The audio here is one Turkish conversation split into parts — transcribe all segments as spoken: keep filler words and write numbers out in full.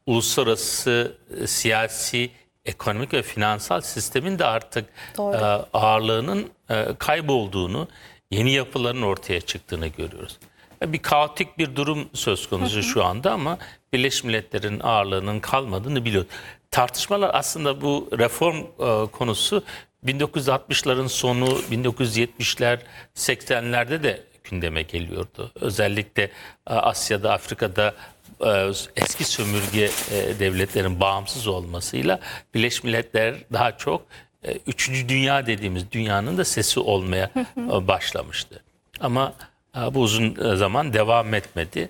uluslararası e, siyasi, ekonomik ve finansal sistemin de artık Doğru. e, ağırlığının e, kaybolduğunu, yeni yapıların ortaya çıktığını görüyoruz. Bir kaotik bir durum söz konusu hı hı. şu anda ama Birleşmiş Milletler'in ağırlığının kalmadığını biliyoruz. Tartışmalar aslında bu reform e, konusu bin dokuz yüz altmışların sonu, bin dokuz yüz yetmişler, seksenlerde de gündeme geliyordu. Özellikle e, Asya'da, Afrika'da e, eski sömürge e, devletlerin bağımsız olmasıyla Birleşmiş Milletler daha çok e, üçüncü dünya dediğimiz dünyanın da sesi olmaya e, başlamıştı. Ama bu uzun zaman devam etmedi.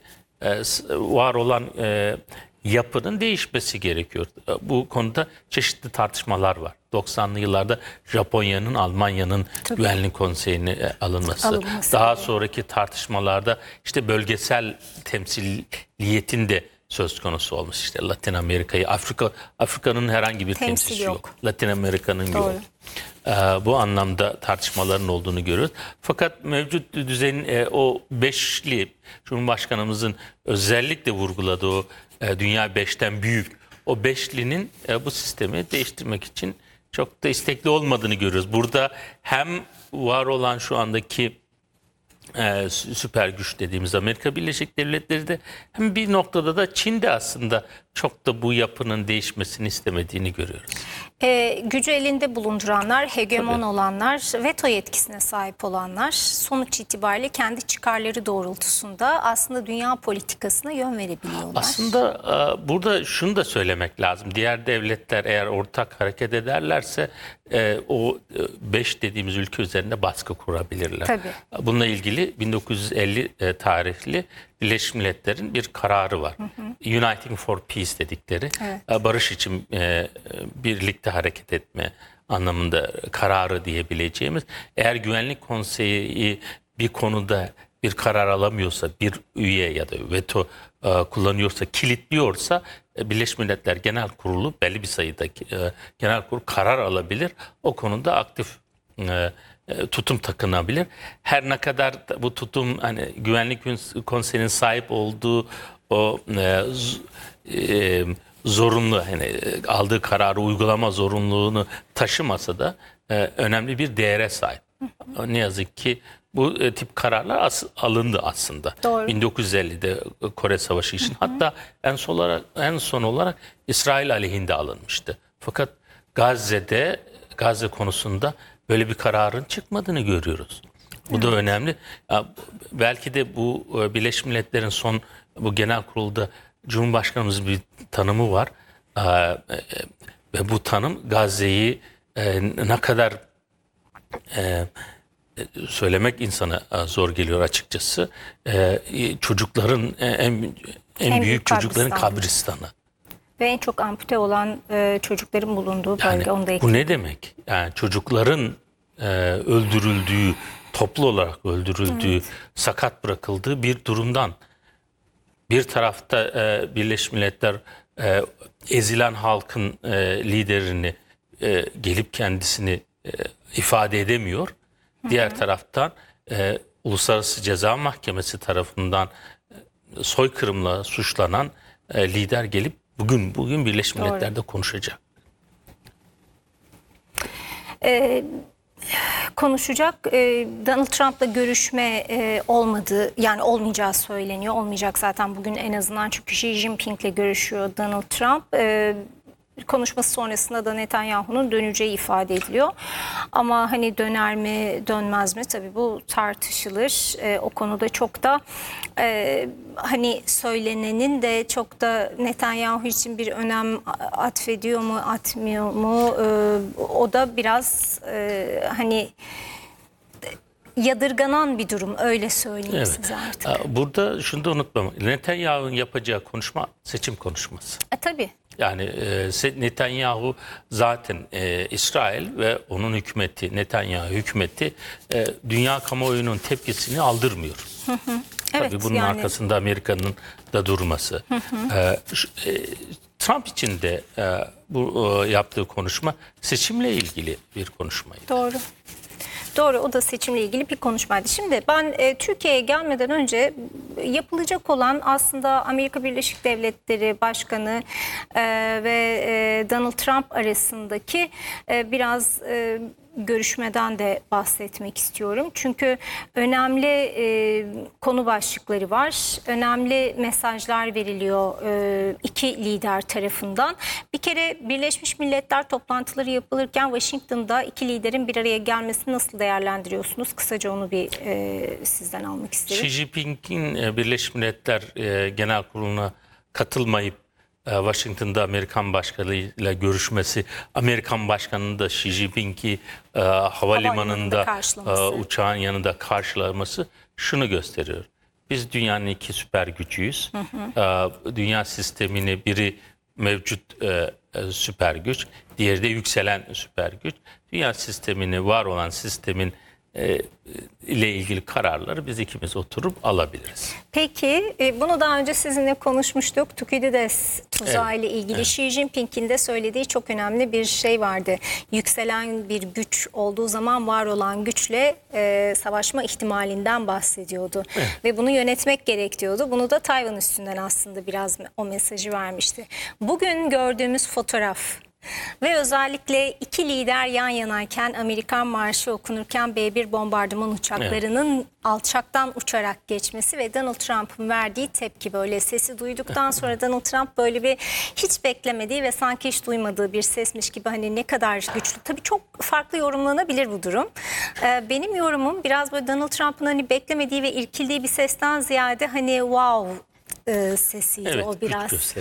Var olan yapının değişmesi gerekiyor. Bu konuda çeşitli tartışmalar var. doksanlı yıllarda Japonya'nın, Almanya'nın Tabii. Güvenlik Konseyi'ne alınması. alınması. Daha sonraki tartışmalarda işte bölgesel temsiliyetin de söz konusu olmuş. İşte Latin Amerika'yı, Afrika, Afrika'nın herhangi bir Temsil temsilcisi yok. yok. Latin Amerika'nın yok. Ee, bu anlamda tartışmaların olduğunu görüyoruz. Fakat mevcut düzenin e, o beşli, Cumhurbaşkanımızın özellikle vurguladığı o e, dünya beşten büyük, o beşlinin e, bu sistemi değiştirmek için çok da istekli olmadığını görüyoruz. Burada hem var olan şu andaki Ee, süper güç dediğimiz Amerika Birleşik Devletleri de hem bir noktada da Çin de aslında çok da bu yapının değişmesini istemediğini görüyoruz. E, gücü elinde bulunduranlar, hegemon Tabii. olanlar, veto yetkisine sahip olanlar sonuç itibariyle kendi çıkarları doğrultusunda aslında dünya politikasına yön verebiliyorlar. Aslında e, burada şunu da söylemek lazım. Diğer devletler eğer ortak hareket ederlerse e, o beş dediğimiz ülke üzerinde baskı kurabilirler. Tabii. Bununla ilgili bin dokuz yüz elli e, tarihli Birleşmiş Milletler'in bir kararı var. Hı hı. Uniting for Peace dedikleri evet. barış için e, birlikte hareket etme anlamında kararı diyebileceğimiz. Eğer Güvenlik Konseyi bir konuda bir karar alamıyorsa, bir üye ya da veto e, kullanıyorsa, kilitliyorsa e, Birleşmiş Milletler Genel Kurulu belli bir sayıda e, genel kurul karar alabilir. O konuda aktif e, tutum takınabilir. Her ne kadar bu tutum hani Güvenlik Konseyi'nin sahip olduğu o e, e, zorunlu hani aldığı kararı uygulama zorunluluğunu taşımasa da e, önemli bir değere sahip. Ne yazık ki bu e, tip kararlar as alındı aslında. Doğru. bin dokuz yüz ellide Kore Savaşı için. Hı hı. Hatta en son olarak en son olarak İsrail aleyhinde alınmıştı. Fakat Gazze'de Gazze konusunda böyle bir kararın çıkmadığını görüyoruz. Bu evet. da önemli. Belki de bu Birleşmiş Milletler'in son bu genel kurulda Cumhurbaşkanımızın bir tanımı var. Ve bu tanım Gazze'yi ne kadar söylemek insana zor geliyor açıkçası. Çocukların en, en, en büyük, büyük çocukların kabristanı. Ve en çok ampute olan e, çocukların bulunduğu bölge. Yani, onu da bu ne demek? Yani çocukların e, öldürüldüğü, toplu olarak öldürüldüğü, evet. sakat bırakıldığı bir durumdan. Bir tarafta e, Birleşmiş Milletler e, ezilen halkın e, liderini e, gelip kendisini e, ifade edemiyor. Hı hı. Diğer taraftan e, Uluslararası Ceza Mahkemesi tarafından e, soykırımla suçlanan e, lider gelip Bugün bugün Birleşmiş Doğru. Milletler'de konuşacak. Ee, konuşacak. Ee, Donald Trump'la görüşme e, olmadı. Yani olmayacağı söyleniyor. Olmayacak zaten bugün en azından çünkü Xi Jinping'le görüşüyor Donald Trump. Ee, konuşması sonrasında da Netanyahu'nun döneceği ifade ediliyor. Ama hani döner mi dönmez mi tabii bu tartışılır. Ee, o konuda çok da e, hani söylenenin de çok da Netanyahu için bir önem atfediyor mu atmıyor mu ee, o da biraz e, hani yadırganan bir durum öyle söyleyeyim evet. size artık. Burada şunu da unutmamak. Netanyahu'nun yapacağı konuşma seçim konuşması. E tabii. Yani e, Netanyahu zaten e, İsrail ve onun hükümeti, Netanyahu hükümeti e, dünya kamuoyunun tepkisini aldırmıyor. Hı hı. Evet, tabii bunun yani... arkasında Amerika'nın da durması. Hı hı. E, e, Trump için de e, bu e, yaptığı konuşma seçimle ilgili bir konuşmaydı. Doğru. Doğru, o da seçimle ilgili bir konuşmaydı. Şimdi ben e, Türkiye'ye gelmeden önce yapılacak olan aslında Amerika Birleşik Devletleri Başkanı e, ve e, Donald Trump arasındaki e, biraz e, görüşmeden de bahsetmek istiyorum. Çünkü önemli e, konu başlıkları var. Önemli mesajlar veriliyor e, iki lider tarafından. Bir kere Birleşmiş Milletler toplantıları yapılırken Washington'da iki liderin bir araya gelmesini nasıl değerlendiriyorsunuz? Kısaca onu bir e, sizden almak isterim. Xi Jinping'in e, Birleşmiş Milletler e, Genel Kurulu'na katılmayıp e, Washington'da Amerikan başkanıyla görüşmesi, Amerikan başkanının da Xi Jinping'i e, havalimanında karşılaması. e, uçağın yanında karşılaması şunu gösteriyor. Biz dünyanın iki süper gücüyüz. Hı hı. E, dünya sistemini biri mevcut e, e, süper güç, diğeri de yükselen süper güç. Dünya sistemini, var olan sistemin e, ile ilgili kararları biz ikimiz oturup alabiliriz. Peki e, bunu daha önce sizinle konuşmuştuk. Tukidides tuzağı ile ilgili evet. Xi Jinping'in de söylediği çok önemli bir şey vardı. Yükselen bir güç olduğu zaman var olan güçle e, savaşma ihtimalinden bahsediyordu. Evet. Ve bunu yönetmek gerek diyordu. Bunu da Tayvan üstünden aslında biraz o mesajı vermişti. Bugün gördüğümüz fotoğraf ve özellikle iki lider yan yanayken Amerikan Marşı okunurken B bir bombardıman uçaklarının evet. alçaktan uçarak geçmesi ve Donald Trump'ın verdiği tepki, böyle sesi duyduktan sonra Donald Trump böyle bir hiç beklemediği ve sanki hiç duymadığı bir sesmiş gibi, hani ne kadar güçlü. Tabii çok farklı yorumlanabilir bu durum. Ee, benim yorumum biraz böyle Donald Trump'ın hani beklemediği ve irkildiği bir sesten ziyade hani wow E, sesiydi evet, o biraz.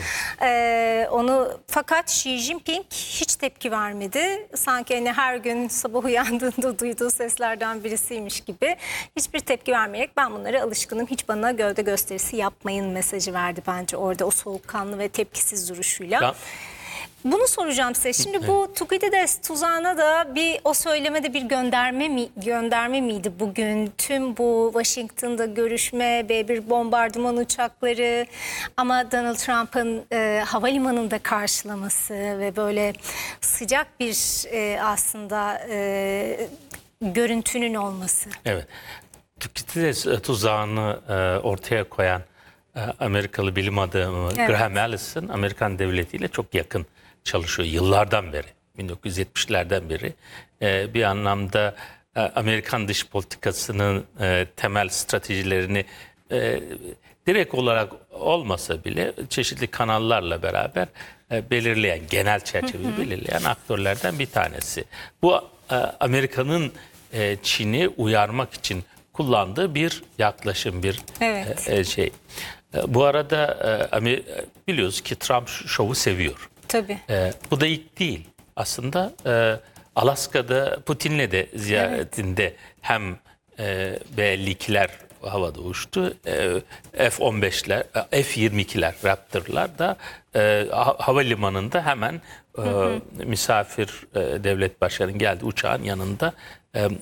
E, onu fakat Xi Jinping hiç tepki vermedi. Sanki hani her gün sabah uyandığında duyduğu seslerden birisiymiş gibi hiçbir tepki vermeyerek ben bunlara alışkınım, hiç bana gövde gösterisi yapmayın mesajı verdi bence orada o soğukkanlı ve tepkisiz duruşuyla. Ya. Bunu soracağım size. Şimdi evet. bu Tukidides tuzağına da bir o söylemede bir gönderme mi gönderme miydi bugün? Tüm bu Washington'da görüşme, B bir bombardıman uçakları ama Donald Trump'ın e, havalimanında karşılaması ve böyle sıcak bir e, aslında e, görüntünün olması. Evet. Tukidides tuzağını e, ortaya koyan e, Amerikalı bilim adamı evet. Graham Allison Amerikan devletiyle çok yakın çalışıyor yıllardan beri, bin dokuz yüz yetmişlerden beri. Ee, bir anlamda e, Amerikan dış politikasının e, temel stratejilerini e, direkt olarak olmasa bile çeşitli kanallarla beraber e, belirleyen, genel çerçeveyi belirleyen aktörlerden bir tanesi. Bu e, Amerika'nın e, Çin'i uyarmak için kullandığı bir yaklaşım, bir evet. e, şey. E, bu arada e, biliyoruz ki Trump şovu seviyor. Tabii. E, bu da ilk değil. Aslında e, Alaska'da Putin'le de ziyaretinde evet. hem e, B elli ikiler havada uçtu, e, F on beşler, F yirmi ikiler, Raptor'lar da e, havalimanında hemen e, hı hı. misafir e, devlet başkanının geldiği uçağın yanında e, e,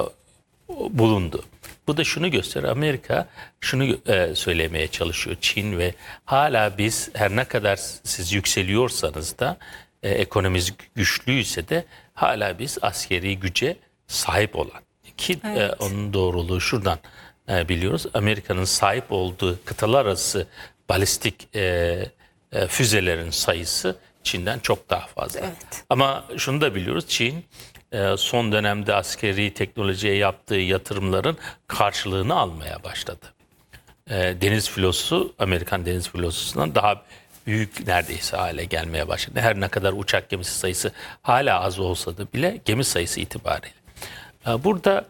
bulundu. Bu da şunu gösteriyor. Amerika şunu e, söylemeye çalışıyor. Çin ve hala biz her ne kadar siz yükseliyorsanız da e, ekonomimiz güçlüyse de hala biz askeri güce sahip olan. Ki evet. e, onun doğruluğu şuradan e, biliyoruz. Amerika'nın sahip olduğu kıtalar arası balistik e, e, füzelerin sayısı Çin'den çok daha fazla. Evet. Ama şunu da biliyoruz. Çin son dönemde askeri teknolojiye yaptığı yatırımların karşılığını almaya başladı. Deniz filosu, Amerikan deniz filosundan daha büyük neredeyse hale gelmeye başladı. Her ne kadar uçak gemisi sayısı hala az olsa da bile gemi sayısı itibariyle. Burada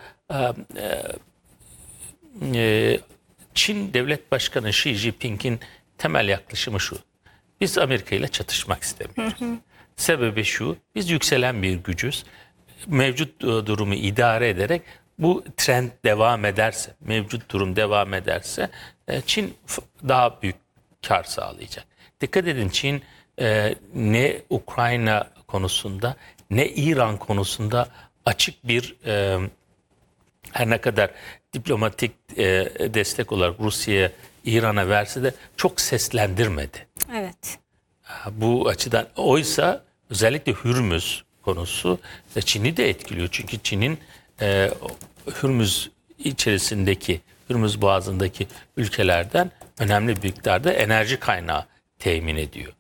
Çin Devlet Başkanı Xi Jinping'in temel yaklaşımı şu. Biz Amerika ile çatışmak istemiyoruz. Hı hı. Sebebi şu, biz yükselen bir gücüz. Mevcut durumu idare ederek bu trend devam ederse, mevcut durum devam ederse Çin daha büyük kar sağlayacak. Dikkat edin, Çin ne Ukrayna konusunda ne İran konusunda açık bir, her ne kadar diplomatik destek olarak Rusya'ya, İran'a verse de çok seslendirmedi. Evet. Bu açıdan oysa özellikle Hürmüz konusu Çin'i de etkiliyor. Çünkü Çin'in e, Hürmüz içerisindeki, Hürmüz Boğazı'ndaki ülkelerden önemli bir miktarda enerji kaynağı temin ediyor.